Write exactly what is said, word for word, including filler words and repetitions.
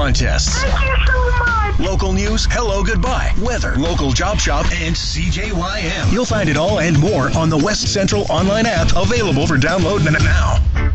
contests. Thank you so much. Local news, hello, goodbye, weather, local job shop, and C J Y M. You'll find it all and more on the West Central online app, available for download now.